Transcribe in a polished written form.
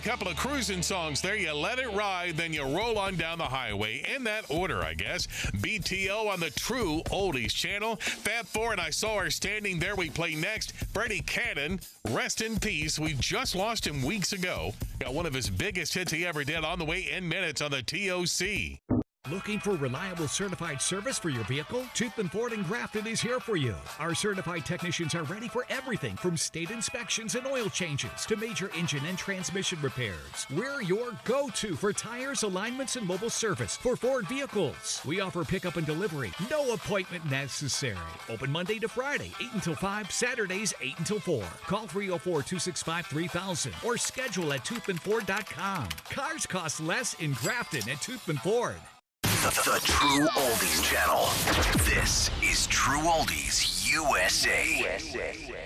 a couple of cruising songs there. You let it ride, then you roll on down the highway. In that order, I guess. BTO on the True Oldies channel. Fab Four and I Saw Her Standing There. We play next. Freddie Cannon, rest in peace. We just lost him weeks ago. Got one of his biggest hits he ever did on the way in minutes on the TOC. Looking for reliable certified service for your vehicle? Toothman Ford in Grafton is here for you. Our certified technicians are ready for everything from state inspections and oil changes to major engine and transmission repairs. We're your go-to for tires, alignments, and mobile service for Ford vehicles. We offer pickup and delivery. No appointment necessary. Open Monday to Friday, 8 until 5, Saturdays, 8 until 4. Call 304-265-3000 or schedule at toothmanford.com. Cars cost less in Grafton at Toothman Ford. The True Oldies channel. This is True Oldies USA.